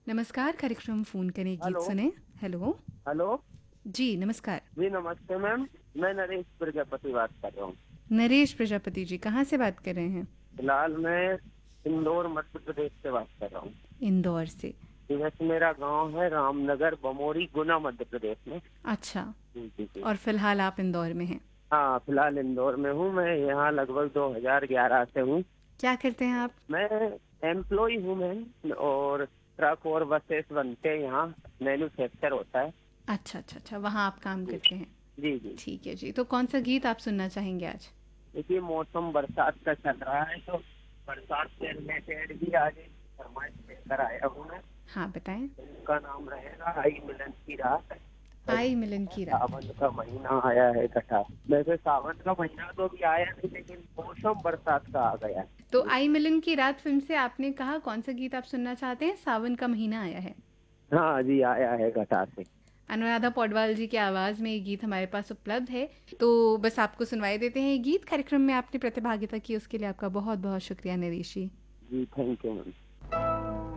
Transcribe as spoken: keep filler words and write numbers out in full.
नमस्कार, कार्यक्रम फ़ोन करें गीत हेलो। सुने। हेलो। हेलो। जी, नमस्कार। जी नमस्ते मैम, मैं नरेश प्रजापति बात कर रहा हूँ। नरेश प्रजापति जी, कहाँ से बात कर रहे हैं? फिलहाल मैं इंदौर मध्य प्रदेश से बात कर रहा हूँ। इंदौर से। वैसे मेरा गांव है रामनगर बमोरी गुना मध्य प्रदेश में। अच्छा, जी जी जी। और फ़िलहाल आप इंदौर में हैं। हाँ, फिलहाल इंदौर में हूँ। मैं यहाँ लगभग दो हज़ार ग्यारह से हूँ। क्या करते हैं आप? मैं एम्प्लॉय हूँ मैम, और ट्रक और बसेस बनते हैं यहाँ, मैन्युफैक्चर होता है। अच्छा, अच्छा, अच्छा, वहाँ आप काम जी करते हैं। जी जी। ठीक है जी, तो कौन-सा गीत आप सुनना चाहेंगे आज? देखिए, मौसम बरसात का चल रहा है, तो बरसात से रिलेटेड भी आज एक फरमाइश लेकर आया हूँ मैं। हाँ, बताएँ। उनका नाम रहेगा आई मिलन की रात। आई मिलन की रात। सावन का महीना आया है कटा। वैसे सावन का महीना तो अभी आया नहीं, लेकिन मौसम बरसात का आ गया है। तो जी। आई मिलन की रात फ़िल्म से आपने कहा कौन-सा गीत आप सुनना चाहते हैं? सावन का महीना आया है। हाँ जी, आया है घटा से। अनुराधा पौडवाल जी की आवाज़ में ये गीत हमारे पास उपलब्ध है, तो बस आपको सुनवाई देते हैं ये गीत। कार्यक्रम में आपने प्रतिभागिता की उसके लिए आपका बहुत-बहुत शुक्रिया नरेश जी। जी, थैंक यू मैम।